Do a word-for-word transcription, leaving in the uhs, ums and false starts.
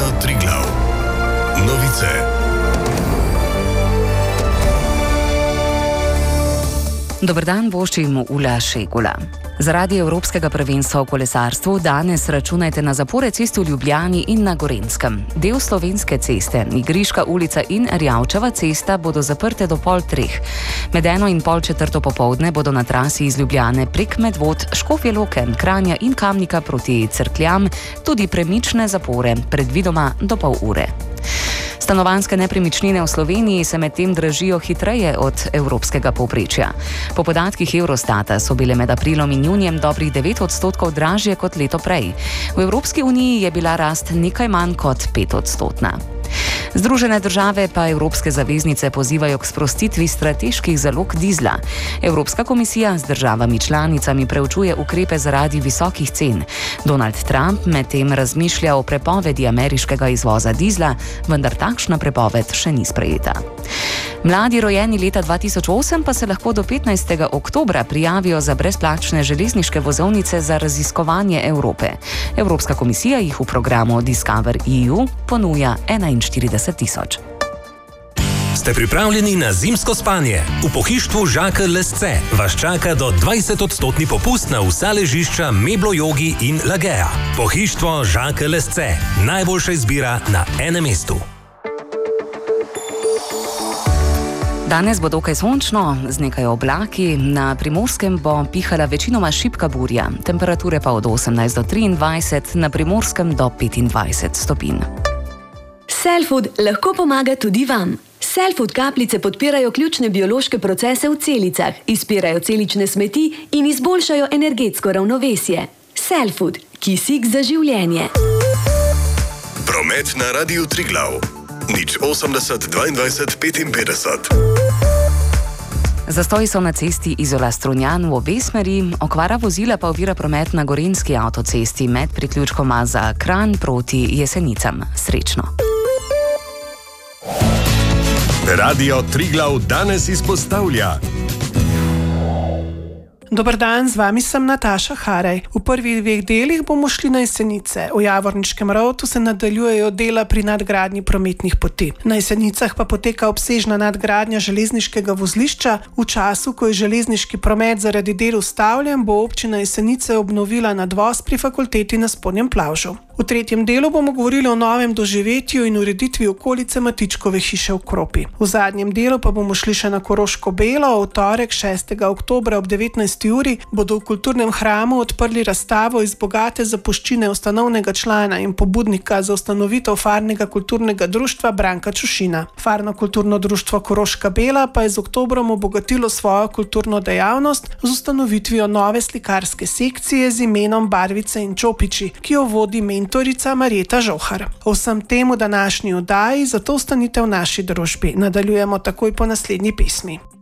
Triglav. Novice. Dober dan, voščim Ula Šegula. Zaradi Evropskega prvenstva v kolesarstvu danes računajte na zapore cest v Ljubljani in na Gorenjskem. Del Slovenske ceste, Igriška ulica in Erjavčeva cesta bodo zaprte do pol treh. Med eno in pol četrto popoldne bodo na trasi iz Ljubljane prek Medvod, Škofje Loke, Kranja in Kamnika proti Cerkljam tudi premične zapore, predvidoma do pol ure. Stanovanjske nepremičnine v Sloveniji se medtem dražijo hitreje od evropskega povprečja. Po podatkih Eurostata so bile med aprilom in junijem dobrih devet odstotkov dražje kot leto prej. V Evropski uniji je bila rast nekaj manj kot pet odstotna. Združene države pa evropske zaveznice pozivajo k sprostitvi strateških zalog dizla. Evropska komisija z državami članicami preučuje ukrepe zaradi visokih cen. Donald Trump medtem razmišlja o prepovedi ameriškega izvoza dizla, vendar takšna prepoved še ni sprejeta. Mladi rojeni leta dva tisoč osem pa se lahko do petnajstega oktobra prijavijo za brezplačne železniške vozovnice za raziskovanje Evrope. Evropska komisija jih v programu Discover E U ponuja enainštirideset tisoč. Ste pripravljeni na zimsko spanje? V pohištvu Žakelj Lesce vas čaka do dvajset odstotni popust na vsa ležišča Meblo Jogi in Lagea. Pohištvo Žakelj Lesce. Najboljša izbira na enem mestu. Danes bo dokaj sončno, z nekaj oblaki, na Primorskem bo pihala večinoma šibka burja, temperature pa od osemnajst do triindvajset, na Primorskem do petindvajset stopinj. Cellfood lahko pomaga tudi vam. Cellfood kapljice podpirajo ključne biološke procese v celicah, izpirajo celične smeti in izboljšajo energetsko ravnovesje. Cellfood, kisik za življenje. Promet na Radiu Triglav. Nič osemdeset dvaindvajset petinpetdeset. Zastoji so na cesti Izola-Strunjan v obe smeri, okvara vozila pa ovira promet na Gorenjski avtocesti med priključkoma za Kranj proti Jesenicam. Srečno. Radio Triglav danes izpostavlja. Dober dan, z vami sem Nataša Haraj. V prvih dveh delih bomo šli na Jesenice. V Javorniškem rovtu se nadaljujejo dela pri nadgradnji prometnih poti. Na Jesenicah pa poteka obsežna nadgradnja železniškega vozlišča. V času, ko je železniški promet zaradi del ustavljen, bo občina Jesenice obnovila nadvoz pri fakulteti na Spodnjem Plavžu. V tretjem delu bomo govorili o novem doživetju in ureditvi okolice Matičkove hiše v Kropi. V zadnjem delu pa bomo šli še na Koroško Belo. V torek šestega oktobra ob devetnajsti uri bodo v kulturnem hramu odprli razstavo iz bogate zapuščine ustanovnega člana in pobudnika za ustanovitev farnega kulturnega društva Branka Čušina. Farno kulturno društvo Koroška Bela pa je z oktobrom obogatilo svojo kulturno dejavnost z ustanovitvijo nove slikarske sekcije z imenom Barvice in čopiči, ki jo vodi mentorica Marjeta Žohar. O vsem temu današnji oddaji, zato ostanite v naši družbi. Nadaljujemo takoj po naslednji pesmi.